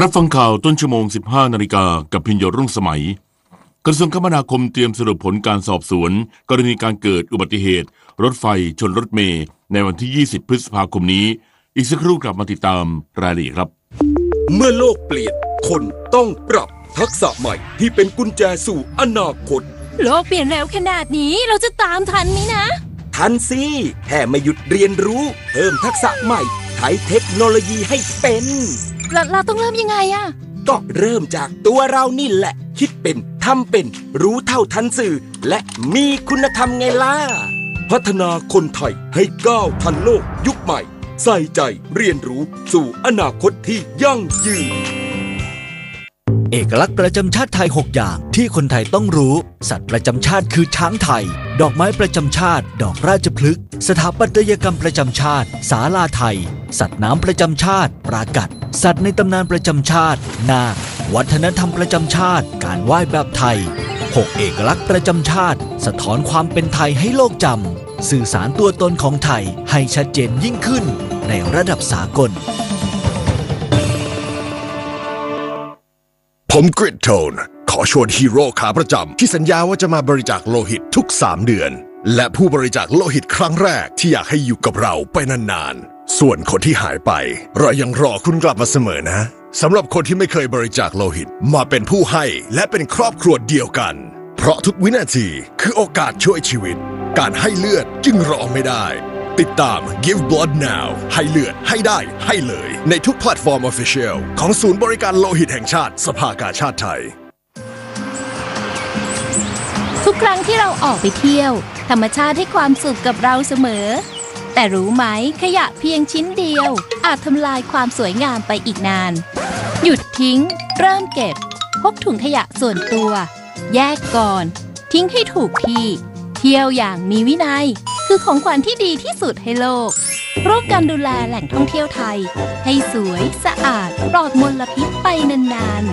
รับฟังข่าวต้นชั่วโมง 15 นาฬิกากับพิญโยรุ่งสมัยกระทรวงคมนาคมเตรียมสรุปผลการสอบสวนกรณีการเกิดอุบัติเหตุรถไฟชนรถเมล์ในวันที่ 20 พฤษภาคมนี้อีกสักครู่กลับมาติดตามรายละเอียดครับเมื่อโลกเปลี่ยนคนต้องปรับทักษะใหม่ที่เป็นกุญแจสู่อนาคตโลกเปลี่ยนเร็วขนาดนี้เราจะตามทันไหมนะทันสิแค่ไม่หยุดเรียนรู้เพิ่มทักษะใหม่ใช้เทคโนโลยีให้เป็นเราต้องเริ่มยังไงอะก็เริ่มจากตัวเรานี่แหละคิดเป็นทำเป็นรู้เท่าทันสื่อและมีคุณธรรมไงล่ะพัฒนาคนไทยให้ก้าวทันโลกยุคใหม่ใส่ใจเรียนรู้สู่อนาคตที่ยั่งยืนเอกลักษณ์ประจำชาติไทย6อย่างที่คนไทยต้องรู้สัตว์ประจำชาติคือช้างไทยดอกไม้ประจำชาติดอกราชพฤกษ์สถาปัตยกรรมประจำชาติศาลาไทยสัตว์น้ำประจำชาติปรากัดสัตว์ในตำนานประจำชาตินาควัฒนธรรมประจำชาติการไหว้แบบไทย6เอกลักษณ์ประจำชาติสะท้อนความเป็นไทยให้โลกจำสื่อสารตัวตนของไทยให้ชัดเจนยิ่งขึ้นในระดับสากลผมกริดโทนขอชวนฮีโร่ขาประจำที่สัญญาว่าจะมาบริจาคโลหิตทุก3 เดือนและผู้บริจาคโลหิตครั้งแรกที่อยากให้อยู่กับเราไปนานๆส่วนคนที่หายไปเรายังรอคุณกลับมาเสมอนะสำหรับคนที่ไม่เคยบริจาคโลหิตมาเป็นผู้ให้และเป็นครอบครัวเดียวกันเพราะทุกวินาทีคือโอกาสช่วยชีวิตการให้เลือดจึงรอไม่ได้ติดตาม Give Blood Now ให้เลือดให้ได้ให้เลยในทุกแพลตฟอร์ม Official ของศูนย์บริการโลหิตแห่งชาติสภากาชาดไทยทุกครั้งที่เราออกไปเที่ยวธรรมชาติให้ความสุขกับเราเสมอแต่รู้ไหมขยะเพียงชิ้นเดียวอาจทำลายความสวยงามไปอีกนานหยุดทิ้งเริ่มเก็บพกถุงขยะส่วนตัวแยกก่อนทิ้งให้ถูกที่เที่ยวอย่างมีวินัยคือของขวัญที่ดีที่สุดให้โลกร่วมกันดูแลแหล่งท่องเที่ยวไทยให้สวยสะอาดปลอดมลพิษไปนาน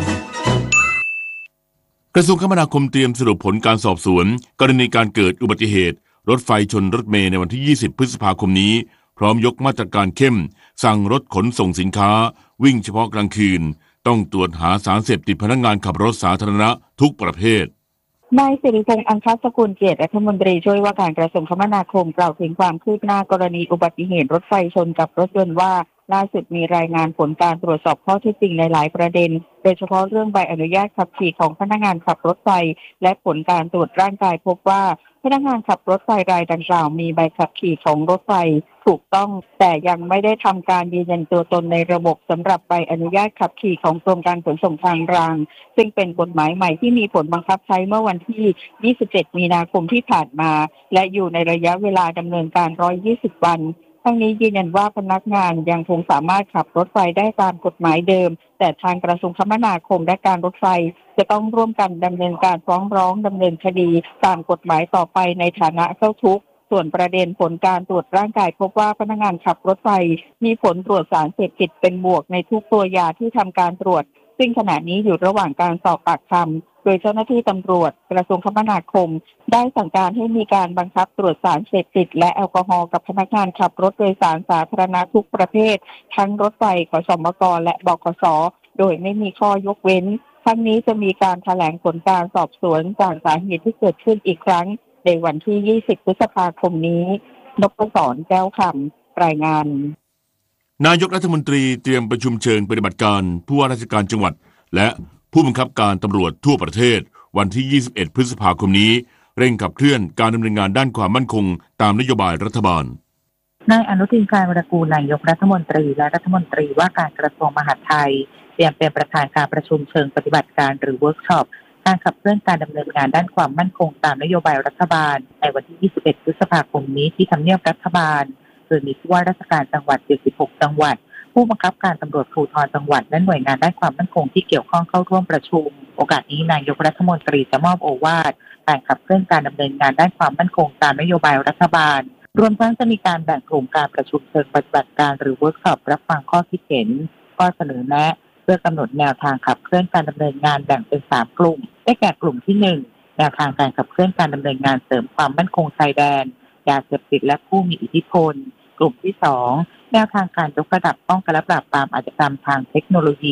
ๆกระทรวงคมนาคมเตรียมสรุปผลการสอบสวนกรณีการเกิดอุบัติเหตุรถไฟชนรถเมล์ในวันที่ 20 พฤษภาคมนี้พร้อมยกมาตรการเข้มสั่งรถขนส่งสินค้าวิ่งเฉพาะกลางคืนต้องตรวจหาสารเสพติดพนักงานขับรถสาธารณะทุกประเภทนายสิริพงษ์อังคสกุลเกียรติรัฐมนตรีช่วยว่าการกระทรวงคมนาคมกล่าวถึงความคืบหน้ากรณีอุบัติเหตุรถไฟชนกับรถยนต์ว่าล่าสุดมีรายงานผลการตรวจสอบข้อเท็จจริงในหลายประเด็นโดยเฉพาะเรื่องใบอนุญาตขับขี่ของพนักงานขับรถไฟและผลการตรวจร่างกายพบว่าพนักงานขับรถไฟรายดังกล่าวมีใบขับขี่ของรถไฟถูกต้องแต่ยังไม่ได้ทำการยืนยันตัวตนในระบบสำหรับใบอนุญาตขับขี่ของกรมการขนส่งทางรางซึ่งเป็นกฎหมายใหม่ที่มีผลบังคับใช้เมื่อวันที่ 27 มีนาคมที่ผ่านมาและอยู่ในระยะเวลาดำเนินการ 120 วันทั้งนี้ยืนยันว่าพนักงานยังคงสามารถขับรถไฟได้ตามกฎหมายเดิมแต่ทางกระทรวงคมนาคมและการรถไฟจะต้องร่วมกันดำเนินการฟ้องร้องดำเนินคดีตามกฎหมายต่อไปในฐานะเจ้าทุกข์ส่วนประเด็นผลการตรวจร่างกายพบว่าพนักงานขับรถไฟมีผลตรวจสารเสพติดเป็นบวกในทุกตัวยาที่ทำการตรวจซึ่งขณะนี้อยู่ระหว่างการสอบปากคำโดยเจ้าหน้าที่ตำรวจกระทรวงคมนาคมได้สั่งการให้มีการบังคับตรวจสารเสพติดและแอลกอฮอล์กับพนักงานขับรถโดยสารสาธารณะทุกประเภททั้งรถไฟขสมกและบขส.โดยไม่มีข้อยกเว้นทั้งนี้จะมีการแถลงผลการสอบสวนจากสาเหตุที่เกิดขึ้นอีกครั้งในวันที่ 20 พฤษภาคมนี้นพศรแก้วคำรายงานนายกรัฐมนตรีเตรียมประชุมเชิงปฏิบัติการผู้ว่าราชการจังหวัดและผู้บังคับการตำรวจทั่วประเทศวันที่ 21 พฤษภาคมนี้เร่งขับเคลื่อนการดำเนินงานด้านความมั่นคงตามนโยบายรัฐบาลนายอนุทิน ชาญวีรกูลนายกรัฐมนตรีและรัฐมนตรีว่าการกระทรวงมหาดไทยเตรียมเป็นประธานการประชุมเชิงปฏิบัติการหรือเวิร์กช็อปการขับเคลื่อนการดำเนินงานด้านความมั่นคงตามนโยบายรัฐบาลในวันที่ 21 พฤษภาคมนี้ที่ทำเนียบรัฐบาลโดยมีผู้ว่าราชการจังหวัด 76 จังหวัดผู้บังคับการตำรวจภูธรจังหวัดและหน่วยงานด้านความมั่นคงที่เกี่ยวข้องเข้าร่วมประชุมโอกาสนี้นายกรัฐมนตรีจะมอบโอวาทการขับเคลื่อนการดำเนินงานด้านความมั่นคงตามนโยบายรัฐบาลรวมทั้งจะมีการแบ่งกลุ่มการประชุมเชิงปฏิบัติการหรือเวิร์กช็อปรับฟังข้อคิดเห็นข้อเสนอแนะเพื่อกำหนดแนวทางขับเคลื่อนการดำเนินงานแบ่งเป็น3กลุ่มได้แก่กลุ่มที่1แนวทางการขับเคลื่อนการดำเนินงานเสริมความมั่นคงชายแดนยาเสพติดและผู้มีอิทธิพลกลุ่มที่2แนวทางการยกระดับป้องกันและปราบปรามอาชญากรรมทางเทคโนโลยี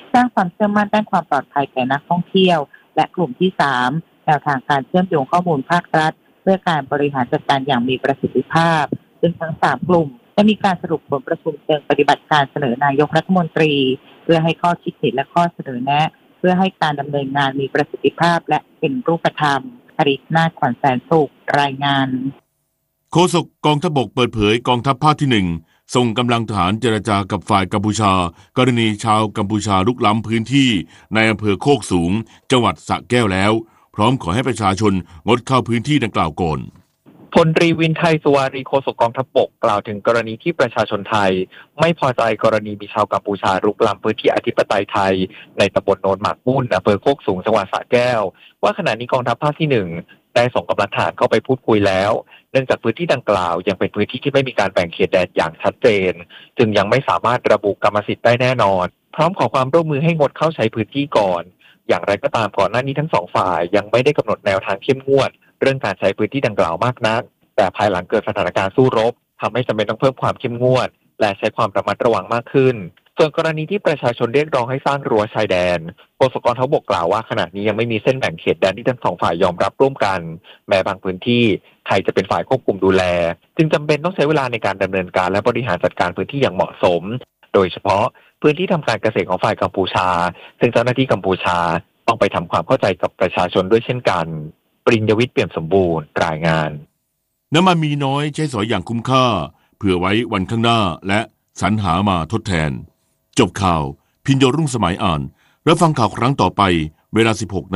สร้างความเชื่อมั่นด้านความปลอดภัยแก่นักท่องเที่ยวและกลุ่มที่3แนวทางการเชื่อมโยงข้อมูลภาครัฐเพื่อการบริหารจัดการอย่างมีประสิทธิภาพซึ่งทั้ง3กลุ่มจะมีการสรุปผลประชุมเชิงปฏิบัติการเสนอนายกรัฐมนตรีเพื่อให้ข้อคิดเห็นและข้อเสนอแนะเพื่อให้การดำเนินงานมีประสิทธิภาพและเป็นรูปธรรมอรินาถ ขวัญแสนสุขรายงานโฆษกกองทัพบกเปิดเผยกองทัพภาคที่1ส่งกำลังทหารเจรจากับฝ่ายกัมพูชากรณีชาวกัมพูชาลุกล้ำพื้นที่ในอำเภอโคกสูงจังหวัดสระแก้วแล้วพร้อมขอให้ประชาชนงดเข้าพื้นที่ดังกล่าวก่อนพลตรีวินไทยสุวารีโฆษกกองทัพบกกล่าวถึงกรณีที่ประชาชนไทยไม่พอใจกรณีมีชาวกัมพูชารุกล้ำพื้นที่อธิปไตยไทยในตำบลโนนหมากมุ่นอำเภอโคกสูงจังหวัดสระแก้วว่าขณะนี้กองทัพภาคที่1ได้ส่งกำลังทหารเข้าไปพูดคุยแล้วเนื่องจากพื้นที่ดังกล่าวยังเป็นพื้นที่ที่ไม่มีการแบ่งเขตแดนอย่างชัดเจนจึงยังไม่สามารถระบุกรรมสิทธิ์ได้แน่นอนพร้อมขอความร่วมมือให้งดเข้าใช้พื้นที่ก่อนอย่างไรก็ตามก่อนหน้านี้ทั้ง2ฝ่ายยังไม่ได้กำหนดแนวทางเข้มงวดเรื่องการใช้พื้นที่ดังกล่าวมากนักแต่ภายหลังเกิดสถานการณ์สู้รบทำให้จำเป็นต้องเพิ่มความเข้มงวดและใช้ความระมัดระวังมากขึ้นส่วนกรณีที่ประชาชนเรียกร้องให้สร้างรั้วชายแดนโฆษกกองทัพบกกล่าวว่าขณะนี้ยังไม่มีเส้นแบ่งเขตแดนที่ทั้ง2ฝ่ายยอมรับร่วมกันแม้บางพื้นที่ใครจะเป็นฝ่ายควบคุมดูแลจึงจำเป็นต้องใช้เวลาในการดำเนินการและบริหารจัดการพื้นที่อย่างเหมาะสมโดยเฉพาะพื้นที่ทำการเกษตรของฝ่ายกัมพูชาซึ่งเจ้าหน้าที่กัมพูชาต้องไปทำความเข้าใจกับประชาชนด้วยเช่นกันปริญญวิทย์เปี่ยมสมบูรณ์รายงานน้ำมันมีน้อยใช้สอยอย่างคุ้มค่าเผื่อไว้วันข้างหน้าและสรรหามาทดแทนจบข่าวพิญโยรุ่งสมัยอ่านรับฟังข่าวครั้งต่อไปเวลา 16:00 น.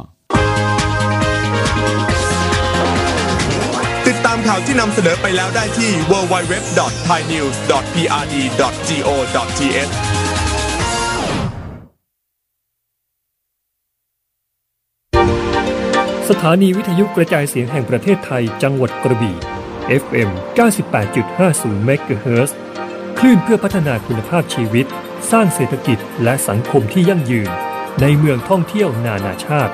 ติดตามข่าวที่นำเสนอไปแล้วได้ที่ www.thainews.prd.go.th สถานีวิทยุกระจายเสียงแห่งประเทศไทยจังหวัดกระบี่ FM 98.50 เมกะเฮิรตซ์คลื่นเพื่อพัฒนาคุณภาพชีวิตสร้างเศรษฐกิจและสังคมที่ยั่งยืนในเมืองท่องเที่ยวนานาชาติ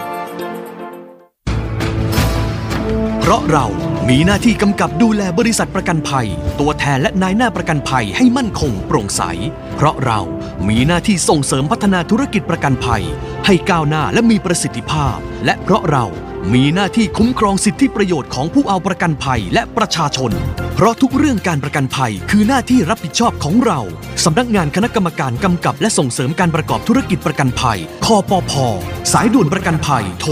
เพราะเรามีหน้าที่กำกับดูแลบริษัทประกันภัยตัวแทนและนายหน้าประกันภัยให้มั่นคงโปร่งใสเพราะเรามีหน้าที่ส่งเสริมพัฒนาธุรกิจประกันภัยให้ก้าวหน้าและมีประสิทธิภาพและเพราะเรามีหน้าที่คุ้มครองสิทธิประโยชน์ของผู้เอาประกันภัยและประชาชนเพราะทุกเรื่องการประกันภัยคือหน้าที่รับผิดชอบของเราสำนักงานคณะกรรมการกำกับและส่งเสริมการประกอบธุรกิจประกันภัยคปภ.สายด่วนประกันภัยโทร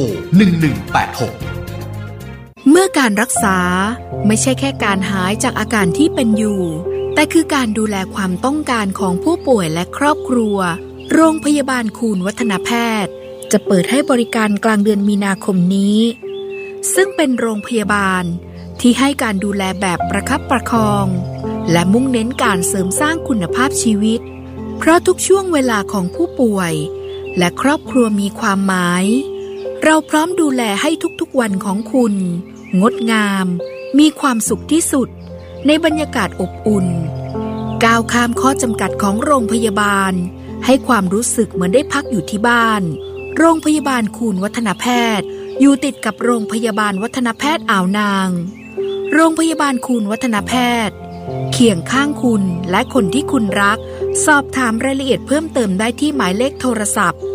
1186 เมื่อการรักษาไม่ใช่แค่การหายจากอาการที่เป็นอยู่แต่คือการดูแลความต้องการของผู้ป่วยและครอบครัวโรงพยาบาลคูณวัฒนแพทย์จะเปิดให้บริการกลางเดือนมีนาคมนี้ซึ่งเป็นโรงพยาบาลที่ให้การดูแลแบบประคับประคองและมุ่งเน้นการเสริมสร้างคุณภาพชีวิตเพราะทุกช่วงเวลาของผู้ป่วยและครอบครัวมีความหมายเราพร้อมดูแลให้ทุกๆวันของคุณงดงามมีความสุขที่สุดในบรรยากาศอบอุ่นก้าวข้ามข้อจำกัดของโรงพยาบาลให้ความรู้สึกเหมือนได้พักอยู่ที่บ้านโรงพยาบาลคูณวัฒนแพทย์อยู่ติดกับโรงพยาบาลวัฒนแพทย์อ่าวนางโรงพยาบาลคูณวัฒนแพทย์เคียงข้างคุณและคนที่คุณรักสอบถามรายละเอียดเพิ่มเติมได้ที่หมายเลขโทรศัพท์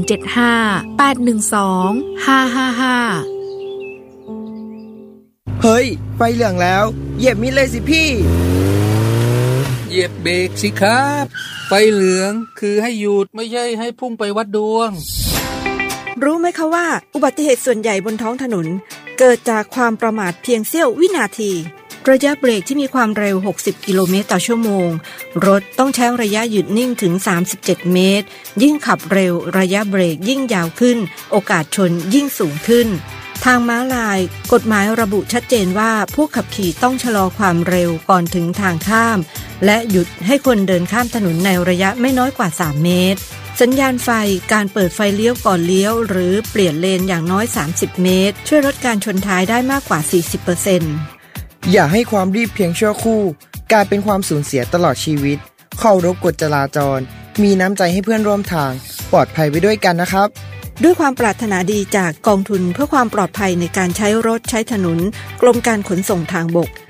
075-812-555 เฮ้ยไฟเหลืองแล้วเหยียบมิดเลยสิพี่เหยียบเบรกสิครับไฟเหลืองคือให้หยุดไม่ใช่ให้พุ่งไปวัดดวงรู้ไหมคะว่าอุบัติเหตุส่วนใหญ่บนท้องถนนเกิดจากความประมาทเพียงเสี้ยววินาทีระยะเบรกที่มีความเร็ว60กิโลเมตรต่อชั่วโมงรถต้องใช้ระยะหยุดนิ่งถึง37เมตรยิ่งขับเร็วระยะเบรกยิ่งยาวขึ้นโอกาสชนยิ่งสูงขึ้นทางม้าลายกฎหมายระบุชัดเจนว่าผู้ขับขี่ต้องชะลอความเร็วก่อนถึงทางข้ามและหยุดให้คนเดินข้ามถนนในระยะไม่น้อยกว่า3เมตรสัญญาณไฟการเปิดไฟเลี้ยวก่อนเลี้ยวหรือเปลี่ยนเลนอย่างน้อย30เมตรช่วยลดการชนท้ายได้มากกว่า 40% อย่าให้ความรีบเพียงชั่วครู่กลายเป็นความสูญเสียตลอดชีวิตเคารพกฎจราจรมีน้ำใจให้เพื่อนร่วมทางปลอดภัยไปด้วยกันนะครับด้วยความปรารถนาดีจากกองทุนเพื่อความปลอดภัยในการใช้รถใช้ถนนกรมการขนส่งทางบก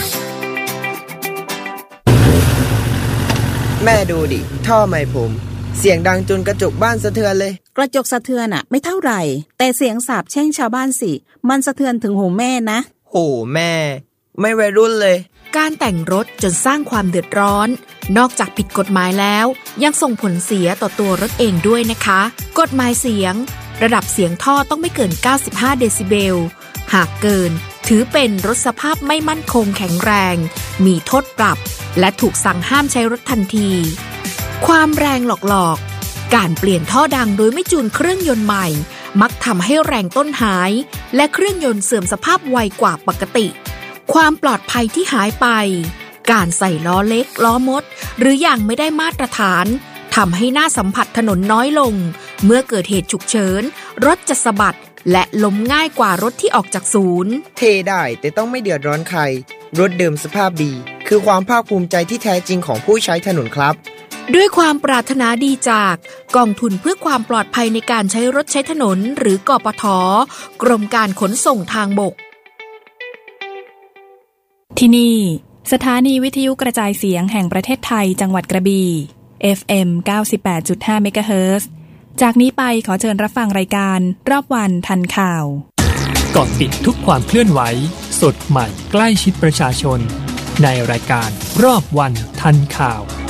แม่ดูดิท่อไม้ผมเสียงดังจนกระจกบ้านสะเทือนเลยกระจกสะเทือนอะไม่เท่าไหร่แต่เสียงสาปแช่งชาวบ้านสิมันสะเทือนถึงหูแม่นะโอ้แม่ไม่วัยรุ่นเลยการแต่งรถจนสร้างความเดือดร้อนนอกจากผิดกฎหมายแล้วยังส่งผลเสียต่อตัวรถเองด้วยนะคะกฎหมายเสียงระดับเสียงท่อต้องไม่เกิน95เดซิเบลหากเกินถือเป็นรถสภาพไม่มั่นคงแข็งแรงมีโทษปรับและถูกสั่งห้ามใช้รถทันทีความแรงหลอกการเปลี่ยนท่อดังโดยไม่จูนเครื่องยนต์ใหม่มักทำให้แรงต้นหายและเครื่องยนต์เสื่อมสภาพไวกว่าปกติความปลอดภัยที่หายไปการใส่ล้อเล็กล้อมดหรืออย่างไม่ได้มาตรฐานทำให้หน้าสัมผัสถนนน้อยลงเมื่อเกิดเหตุฉุกเฉินรถจะสะบัดและล้มง่ายกว่ารถที่ออกจากศูนย์เทได้แต่ต้องไม่เดือดร้อนใครรถเดิมสภาพดีคือความภาคภูมิใจที่แท้จริงของผู้ใช้ถนนครับด้วยความปรารถนาดีจากกองทุนเพื่อความปลอดภัยในการใช้รถใช้ถนนหรือกปท.กรมการขนส่งทางบกที่นี่สถานีวิทยุกระจายเสียงแห่งประเทศไทยจังหวัดกระบี่ FM 98.5 เมกะเฮิรตซ์จากนี้ไปขอเชิญรับฟังรายการรอบวันทันข่าวเกาะติดทุกความเคลื่อนไหวสดใหม่ใกล้ชิดประชาชนในรายการรอบวันทันข่าว